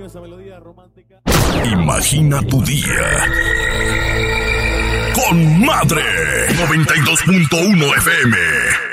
esa melodía romántica. Imagina tu día con Madre 92.1 FM.